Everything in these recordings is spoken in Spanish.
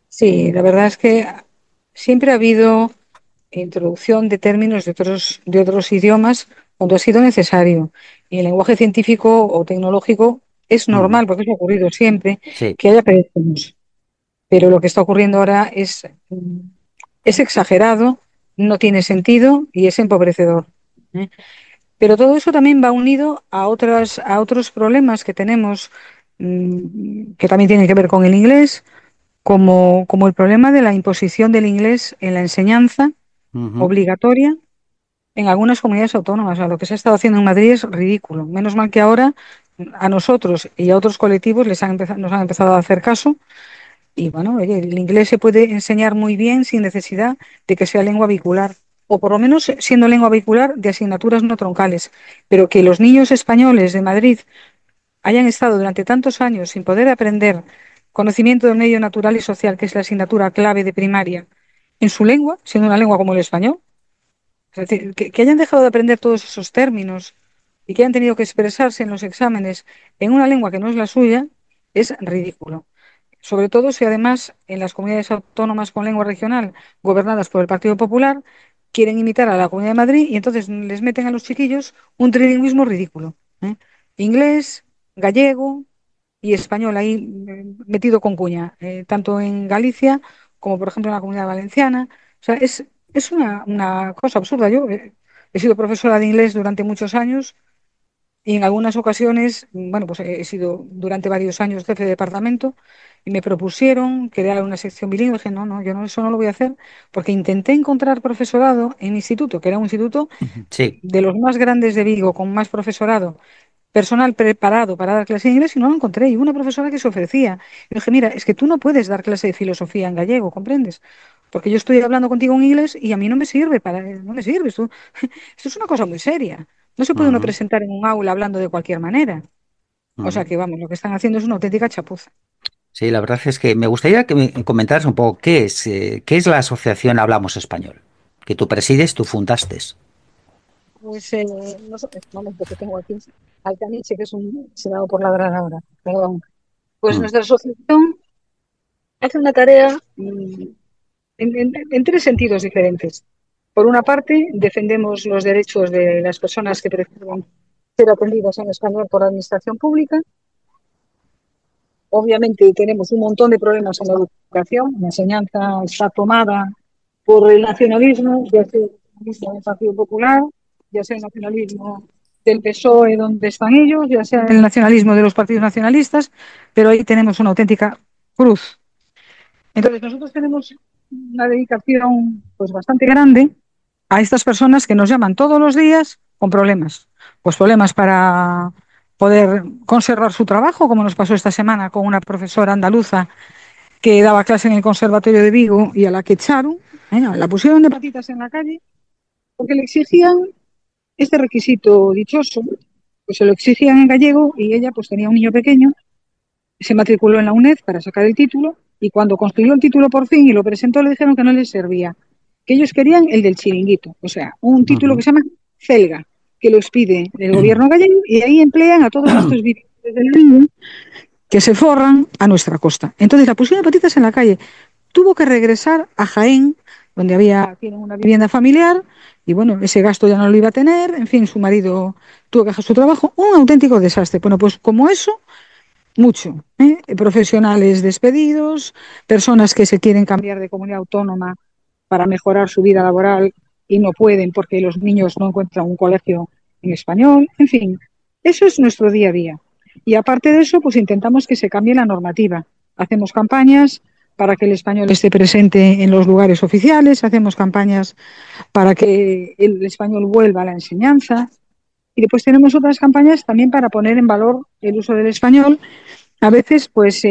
Sí, la verdad es que siempre ha habido introducción de términos de otros idiomas cuando ha sido necesario. Y el lenguaje científico o tecnológico es Ujú. normal, porque eso ha ocurrido siempre, Sí. que haya predicciones. Pero lo que está ocurriendo ahora es exagerado, no tiene sentido y es empobrecedor. ¿Eh? Pero todo eso también va unido a otros problemas que tenemos, que también tienen que ver con el inglés, como el problema de la imposición del inglés en la enseñanza Ujú. obligatoria en algunas comunidades autónomas. O sea, lo que se ha estado haciendo en Madrid es ridículo. Menos mal que ahora a nosotros y a otros colectivos nos han empezado a hacer caso. Y bueno, oye, el inglés se puede enseñar muy bien sin necesidad de que sea lengua vehicular, o por lo menos siendo lengua vehicular de asignaturas no troncales. Pero que los niños españoles de Madrid hayan estado durante tantos años sin poder aprender conocimiento del medio natural y social, que es la asignatura clave de primaria, en su lengua, siendo una lengua como el español, es decir, que hayan dejado de aprender todos esos términos y que hayan tenido que expresarse en los exámenes en una lengua que no es la suya, es ridículo. Sobre todo si además en las comunidades autónomas con lengua regional gobernadas por el Partido Popular quieren imitar a la Comunidad de Madrid y entonces les meten a los chiquillos un trilingüismo ridículo. ¿Eh? Inglés, gallego y español ahí metido con cuña, tanto en Galicia como por ejemplo en la Comunidad Valenciana. O sea, es una cosa absurda. Yo he sido profesora de inglés durante muchos años y en algunas ocasiones, bueno, pues he sido durante varios años jefe de departamento y me propusieron crear una sección bilingüe. Dije, no, no, yo no, eso no lo voy a hacer porque intenté encontrar profesorado en mi instituto, que era un instituto Ujú. Sí. de los más grandes de Vigo, con más profesorado, personal preparado para dar clase de inglés y no lo encontré. Y hubo una profesora que se ofrecía. Y dije, mira, es que tú no puedes dar clase de filosofía en gallego, ¿comprendes? Porque yo estoy hablando contigo en inglés y a mí no me sirve no me sirve. Esto es una cosa muy seria. No se puede uno Ujú. presentar en un aula hablando de cualquier manera. O sea Ujú. que vamos, lo que están haciendo es una auténtica chapuza. Sí, la verdad es que me gustaría que me comentaras un poco qué es la asociación Hablamos Español, que tú presides, tú fundaste. Pues nosotros, vamos, porque tengo aquí al caniche, que es un senado por ladrar ahora, perdón. Pues Mm. nuestra asociación hace una tarea en tres sentidos diferentes. Por una parte, defendemos los derechos de las personas que prefieren ser atendidas en español por la administración pública. Obviamente tenemos un montón de problemas en la educación. La enseñanza está tomada por el nacionalismo, ya sea el nacionalismo del Partido Popular, ya sea el nacionalismo del PSOE, donde están ellos, ya sea el nacionalismo de los partidos nacionalistas, pero ahí tenemos una auténtica cruz. Entonces, nosotros tenemos una dedicación pues bastante grande a estas personas que nos llaman todos los días con problemas. Pues problemas para poder conservar su trabajo, como nos pasó esta semana con una profesora andaluza que daba clase en el Conservatorio de Vigo y a la que echaron, la pusieron de patitas en la calle porque le exigían este requisito dichoso, pues se lo exigían en gallego y ella pues tenía un niño pequeño, se matriculó en la UNED para sacar el título y cuando consiguió el título por fin y lo presentó le dijeron que no les servía, que ellos querían el del chiringuito, o sea, un título que Ujú. se llama CELGA, que lo expide el gobierno gallego y ahí emplean a todos estos dirigentes del mundo que se forran a nuestra costa. Entonces la pusieron de patitas en la calle. Tuvo que regresar a Jaén, donde tienen una vivienda familiar, y bueno, ese gasto ya no lo iba a tener, en fin, su marido tuvo que dejar su trabajo, un auténtico desastre. Bueno, pues como eso, mucho. Profesionales despedidos, personas que se quieren cambiar de comunidad autónoma para mejorar su vida laboral y no pueden porque los niños no encuentran un colegio en español, en fin, eso es nuestro día a día. Y aparte de eso, pues intentamos que se cambie la normativa. Hacemos campañas para que el español esté presente en los lugares oficiales, hacemos campañas para que el español vuelva a la enseñanza y después tenemos otras campañas también para poner en valor el uso del español, a veces pues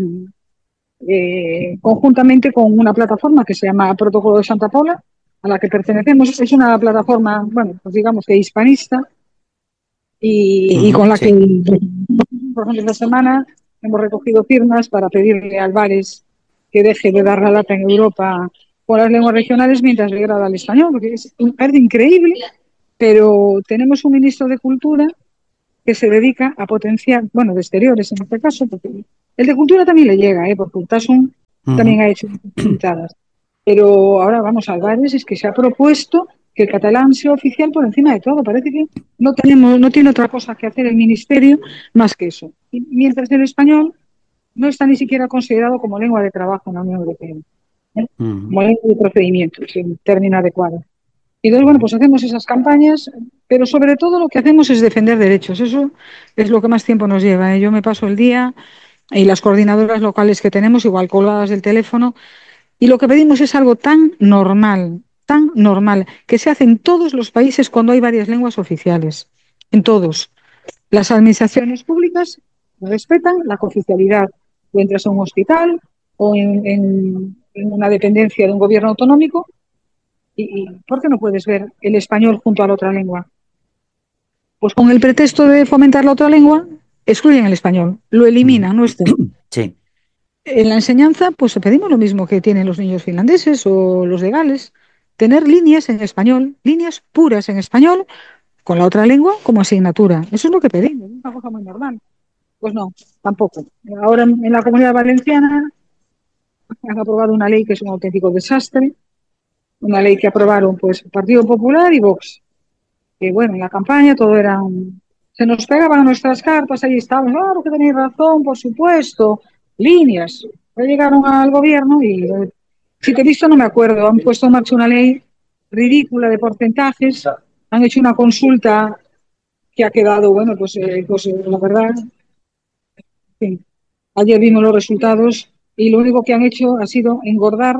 conjuntamente con una plataforma que se llama Protocolo de Santa Pola, a la que pertenecemos. Es una plataforma, bueno, pues digamos que hispanista y Ujú. con la que, Sí. por ejemplo, esta semana hemos recogido firmas para pedirle a Álvarez que deje de dar la lata en Europa por las lenguas regionales mientras le grada el español, porque es un arte increíble, pero tenemos un ministro de Cultura que se dedica a potenciar, bueno, de exteriores en este caso, porque el de Cultura también le llega, porque Urtasun también ha hecho muchas pintadas. Pero ahora vamos, Álvarez es que se ha propuesto que el catalán sea oficial por encima de todo. Parece que no tiene otra cosa que hacer el ministerio más que eso. Y mientras el español no está ni siquiera considerado como lengua de trabajo en la Unión Europea, ¿eh? Ujú, Como lengua de procedimiento, es el término adecuado. Y entonces, bueno, pues hacemos esas campañas, pero sobre todo lo que hacemos es defender derechos. Eso es lo que más tiempo nos lleva, ¿eh? Yo me paso el día y las coordinadoras locales que tenemos, igual colgadas del teléfono, y lo que pedimos es algo tan normal, que se hace en todos los países cuando hay varias lenguas oficiales. En todos. Las administraciones públicas respetan la cooficialidad. Tú entras a un hospital o en una dependencia de un gobierno autonómico y ¿por qué no puedes ver el español junto a la otra lengua? Pues con el pretexto de fomentar la otra lengua, excluyen el español, lo ujú. eliminan, no está. Sí. En la enseñanza, pues pedimos lo mismo que tienen los niños finlandeses o los de Gales, tener líneas en español, líneas puras en español, con la otra lengua como asignatura. Eso es lo que pedimos, es una cosa muy normal. Pues no, tampoco. Ahora en la Comunidad Valenciana han aprobado una ley que es un auténtico desastre, una ley que aprobaron pues el Partido Popular y Vox. Que bueno, en la campaña todo era se nos pegaban nuestras cartas, ahí estaban, claro que tenéis razón, por supuesto, líneas. Ya llegaron al gobierno y, si te he visto, no me acuerdo, han puesto en marcha una ley ridícula de porcentajes, han hecho una consulta que ha quedado, bueno, la verdad, en fin, ayer vimos los resultados y lo único que han hecho ha sido engordar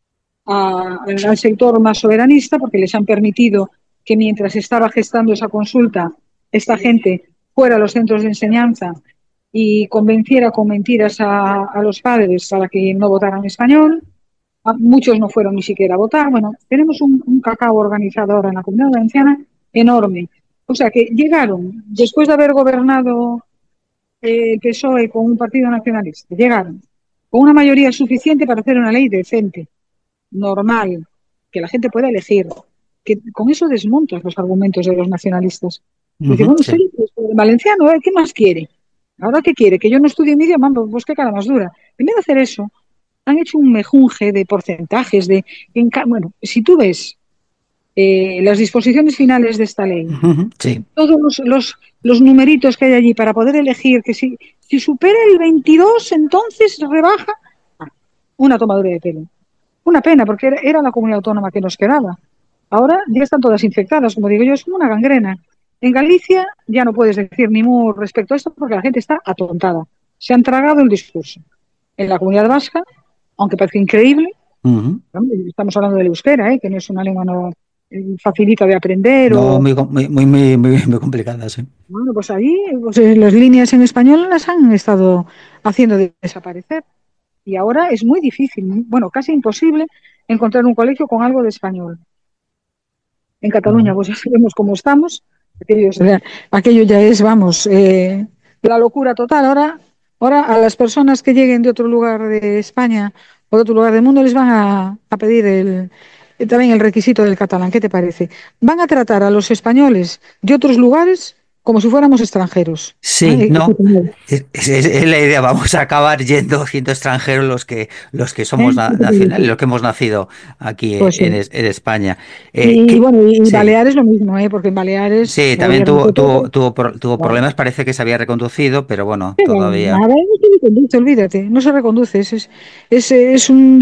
al sector más soberanista porque les han permitido que mientras estaba gestando esa consulta, esta gente fuera a los centros de enseñanza y convenciera con mentiras a los padres para que no votaran español. Muchos no fueron ni siquiera a votar. Bueno, tenemos un cacao organizado ahora en la Comunidad Valenciana enorme. O sea que llegaron, después de haber gobernado el PSOE con un partido nacionalista, llegaron con una mayoría suficiente para hacer una ley decente, normal, que la gente pueda elegir, que con eso desmontas los argumentos de los nacionalistas. Dice, Ujú, bueno, usted sí. es valenciano, ¿eh? ¿Qué más quiere? ¿Ahora qué quiere? Que yo no estudie mi idioma, pues qué cara más dura. En vez de hacer eso, han hecho un mejunje de porcentajes, bueno, si tú ves las disposiciones finales de esta ley, Ujú, sí. todos los numeritos que hay allí para poder elegir, que si supera el 22, entonces rebaja. Una tomadura de pelo. Una pena, porque era la comunidad autónoma que nos quedaba. Ahora ya están todas infectadas, como digo yo, es como una gangrena. En Galicia ya no puedes decir ni mu respecto a esto porque la gente está atontada. Se han tragado el discurso. En la comunidad vasca, aunque parece increíble, Ujú. estamos hablando del euskera, que no es una lengua no, facilita de aprender No, o... muy complicada, sí. Bueno, pues ahí pues, las líneas en español las han estado haciendo desaparecer. Y ahora es muy difícil, bueno, casi imposible encontrar un colegio con algo de español. En Cataluña, Ujú. pues ya sabemos cómo estamos. Aquello ya es, vamos, la locura total. Ahora a las personas que lleguen de otro lugar de España o de otro lugar del mundo les van a pedir también el requisito del catalán. ¿Qué te parece? Van a tratar a los españoles de otros lugares como si fuéramos extranjeros. Sí, ¿Eh? no. Es la idea, vamos a acabar siendo extranjeros los que somos ¿Qué te nacionales, parece? los que hemos nacido aquí Pues sí. en España. Y bueno, y Sí, Baleares lo mismo, porque en Baleares sí, también gobierna PP. tuvo Claro. problemas, parece que se había reconducido, pero bueno, Pero todavía. nada, no se reconduce, olvídate, no se reconduce. Es un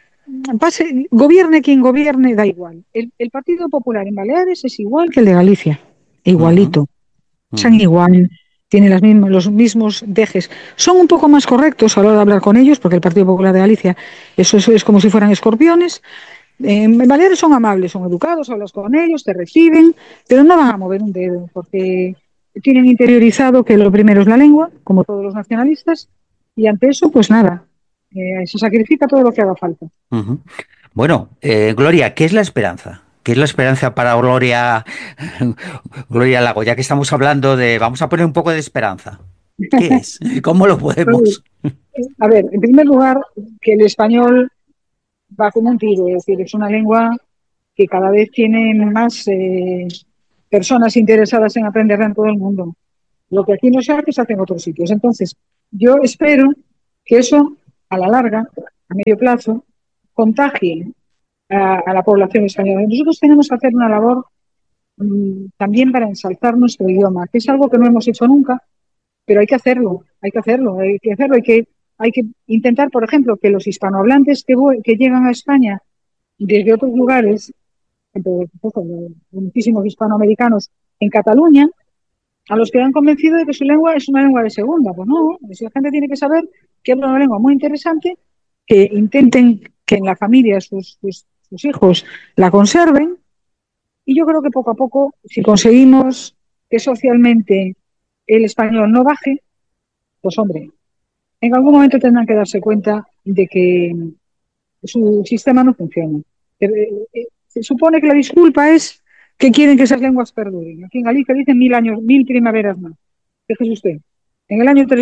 gobierne quien gobierne, da igual. El Partido Popular en Baleares es igual que el de Galicia, Ujú, igualito. Son ujú, igual, tienen los mismos dejes. Son un poco más correctos a la hora de hablar con ellos, porque el Partido Popular de Galicia, eso es como si fueran escorpiones. En Baleares son amables, son educados, hablas con ellos, te reciben, pero no van a mover un dedo, porque tienen interiorizado que lo primero es la lengua, como todos los nacionalistas, y ante eso, pues nada, se sacrifica todo lo que haga falta. ujú. Bueno, Gloria, ¿qué es la esperanza? ¿Qué es la esperanza para Gloria, Gloria Lago? Ya que estamos hablando vamos a poner un poco de esperanza. ¿Qué es? ¿Cómo lo podemos? A ver, en primer lugar, que el español va como un tiro, es decir, es una lengua que cada vez tiene más personas interesadas en aprenderla en todo el mundo. Lo que aquí no se hace, se hace en otros sitios. Entonces, yo espero que eso, a la larga, a medio plazo, contagie a la población española. Nosotros tenemos que hacer una labor también para ensalzar nuestro idioma, que es algo que no hemos hecho nunca, pero hay que hacerlo, hay que hacerlo, hay que hacerlo, hay que intentar, por ejemplo, que los hispanohablantes que llegan a España desde otros lugares, de muchísimos hispanoamericanos en Cataluña, a los que han convencido de que su lengua es una lengua de segunda. Pues no, si la gente tiene que saber que es una lengua muy interesante, que intenten que en la familia sus hijos la conserven. Y yo creo que poco a poco, si conseguimos que socialmente el español no baje, pues hombre, en algún momento tendrán que darse cuenta de que su sistema no funciona. Se supone que la disculpa es que quieren que esas lenguas perduren. Aquí en Galicia dicen 1000 años, 1000 primaveras más. Fíjese usted, en el año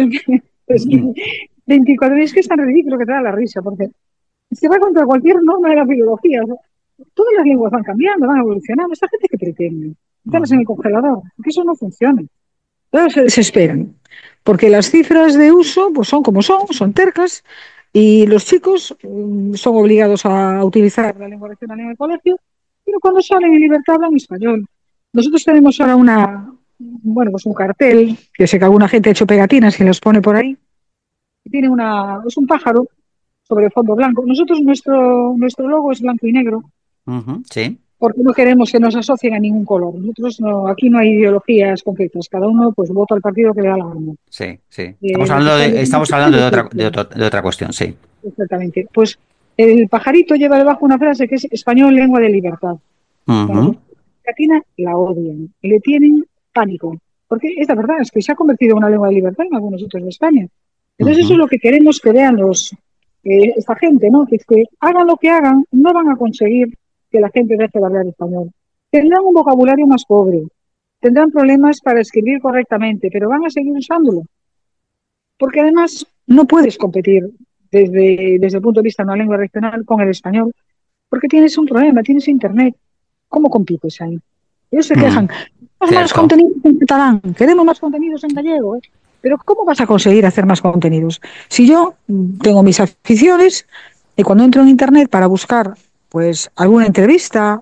3024, es que es tan ridículo que te da la risa, porque se va contra cualquier norma de la biología. O sea, todas las lenguas van cambiando, van evolucionando. Esta gente que pretende, meterlas en el congelador, que eso no funciona. Todos se desesperan, porque las cifras de uso pues son como son tercas, y los chicos son obligados a utilizar la lengua regional en el colegio, pero cuando salen en libertad hablan español. Nosotros tenemos ahora bueno, pues un cartel, que sé que alguna gente ha hecho pegatinas y los pone por ahí, y tiene es un pájaro sobre fondo blanco. Nosotros, nuestro logo es blanco y negro, sí, porque no queremos que nos asocien a ningún color. Nosotros no, aquí no hay ideologías concretas, cada uno pues vota al partido que le da la gana. sí, sí. Está Estamos hablando de otra cuestión, sí. exactamente. Pues el pajarito lleva debajo una frase que es español, lengua de libertad. Bueno, Ujú, pues Catina la odian y le tienen pánico. Porque es la verdad, es que se ha convertido en una lengua de libertad en algunos sitios de España. Entonces eso es ujú, lo que queremos que vean esta gente, ¿no? Que es que hagan lo que hagan, no van a conseguir que la gente deje de hablar español. Tendrán un vocabulario más pobre, tendrán problemas para escribir correctamente, pero van a seguir usándolo. Porque además no puedes competir desde el punto de vista de una lengua regional con el español, porque tienes un problema, tienes internet. ¿Cómo compites ahí? Ellos se ujú. quejan, queremos más Cierto. contenidos en catalán, queremos más contenidos en gallego, ¿eh? Pero ¿cómo vas a conseguir hacer más contenidos? Si yo tengo mis aficiones y cuando entro en internet para buscar pues alguna entrevista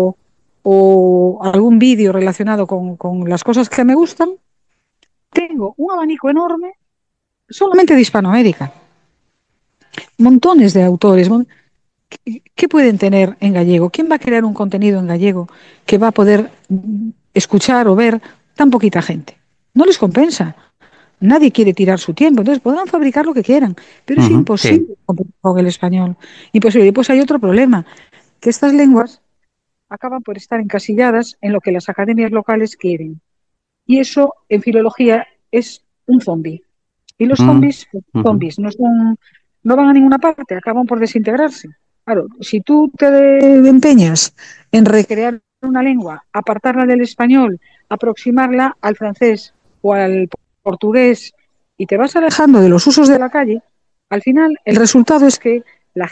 o algún vídeo relacionado con las cosas que me gustan, tengo un abanico enorme solamente de Hispanoamérica, montones de autores. ¿Qué pueden tener en gallego? ¿Quién va a crear un contenido en gallego que va a poder escuchar o ver tan poquita gente? No les compensa. Nadie quiere tirar su tiempo. Entonces podrán fabricar lo que quieran, pero es Ujú, sí. imposible competir con el español. Imposible. Y pues hay otro problema, que estas lenguas acaban por estar encasilladas en lo que las academias locales quieren. Y eso en filología es un zombie. Y los Mm, ujú, zombies no van a ninguna parte, acaban por desintegrarse. Claro, si tú te empeñas en recrear una lengua, apartarla del español, aproximarla al francés o al portugués y te vas alejando de los usos de la calle, al final el resultado es que la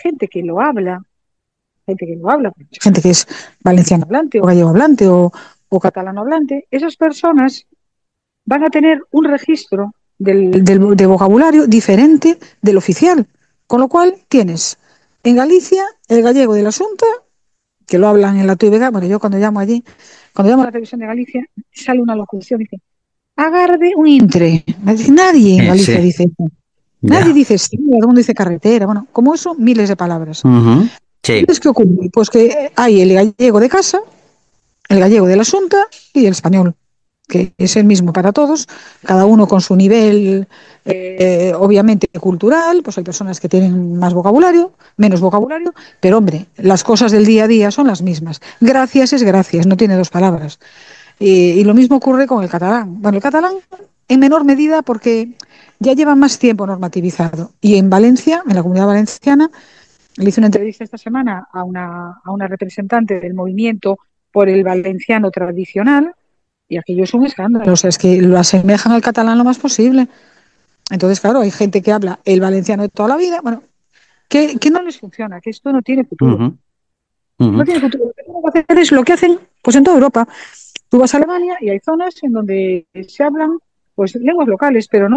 gente que es valenciano hablante o gallego hablante o catalano hablante, esas personas van a tener un registro de vocabulario diferente del oficial. Con lo cual tienes en Galicia el gallego de la Xunta, que lo hablan en la TVG. Bueno, yo cuando llamo allí, cuando llamo a la televisión de Galicia, sale una locución, dice, agarde un intre. Nadie en Galicia sí, dice eso. Nadie ya. dice estrella, todo el mundo dice carretera. Bueno, como eso, miles de palabras. Ujú, sí. Entonces, ¿qué ocurre? Pues que hay el gallego de casa, el gallego de la Xunta y el español, que es el mismo para todos, cada uno con su nivel, obviamente, cultural. Pues hay personas que tienen más vocabulario, menos vocabulario, pero hombre, las cosas del día a día son las mismas. Gracias es gracias, no tiene dos palabras. Y lo mismo ocurre con el catalán. Bueno, el catalán en menor medida porque ya lleva más tiempo normativizado. Y en Valencia, en la Comunidad Valenciana, le hice una entrevista esta semana a una representante del movimiento por el valenciano tradicional, y aquello es un escándalo. O sea, es que lo asemejan al catalán lo más posible. Entonces, claro, hay gente que habla el valenciano de toda la vida, bueno, que no les funciona, que esto no tiene futuro. Ujú, ujú, No tiene futuro. Lo que tienen que hacer es lo que hacen pues en toda Europa. Tú vas a Alemania y hay zonas en donde se hablan. pues lenguas locales, pero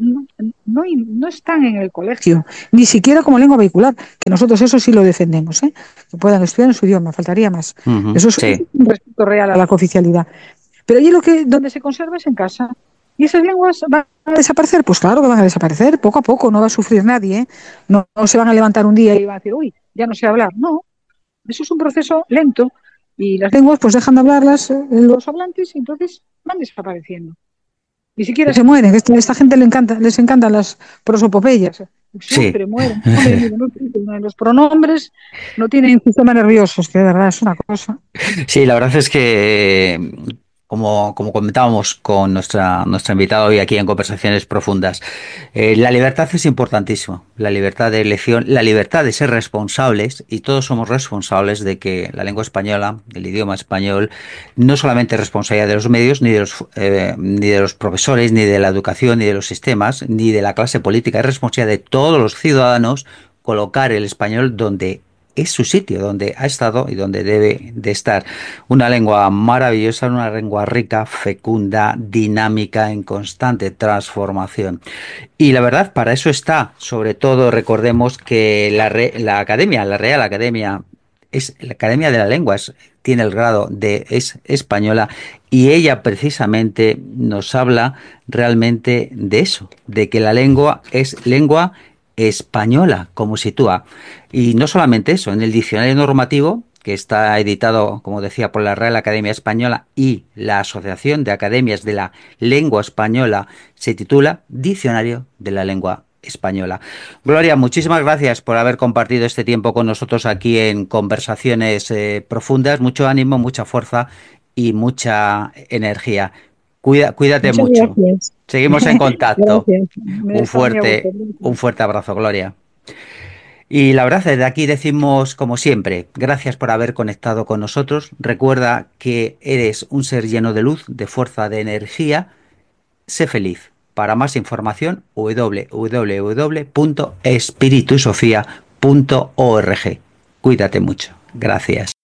no están en el colegio, ni siquiera como lengua vehicular, que nosotros eso sí lo defendemos, ¿eh? Que puedan estudiar en su idioma, faltaría más. Ujú, Eso sí, es un respeto real a la cooficialidad. Pero allí donde se conserva es en casa. ¿Y esas lenguas van a desaparecer? Pues claro que van a desaparecer, poco a poco, no va a sufrir nadie, ¿eh? No se van a levantar un día y van a decir, uy, ya no sé hablar. No, eso es un proceso lento y las lenguas pues dejan de hablarlas los hablantes y entonces van desapareciendo. Ni siquiera se mueren. Esta gente les encantan las prosopopeyas. sí. Siempre mueren. Hombre, mire, los pronombres no tienen sistema nervioso, es que de verdad es una cosa. Sí, la verdad es que, como comentábamos con nuestra invitada hoy aquí en Conversaciones Profundas, la libertad es importantísima. La libertad de elección, la libertad de ser responsables, y todos somos responsables de que la lengua española, el idioma español, no solamente es responsabilidad de los medios, ni de los profesores, ni de la educación, ni de los sistemas, ni de la clase política, es responsabilidad de todos los ciudadanos colocar el español donde es su sitio, donde ha estado y donde debe de estar. Una lengua maravillosa, una lengua rica, fecunda, dinámica, en constante transformación. Y la verdad, para eso está. Sobre todo, recordemos que la academia, la Real Academia, es la Academia de la Lengua, tiene el grado de es española y ella precisamente nos habla realmente de eso, de que la lengua es lengua española, como sitúa. Y no solamente eso, en el diccionario normativo, que está editado, como decía, por la Real Academia Española y la Asociación de Academias de la Lengua Española, se titula Diccionario de la Lengua Española. Gloria, muchísimas gracias por haber compartido este tiempo con nosotros aquí en Conversaciones Profundas. Mucho ánimo, mucha fuerza y mucha energía. Cuídate Muchas mucho. gracias. Seguimos en contacto. Gracias. Me Un está muy a gusto. fuerte, un fuerte abrazo, Gloria. Y la verdad, desde aquí decimos, como siempre, gracias por haber conectado con nosotros. Recuerda que eres un ser lleno de luz, de fuerza, de energía. Sé feliz. Para más información, www.espiritusofía.org. Cuídate mucho. Gracias.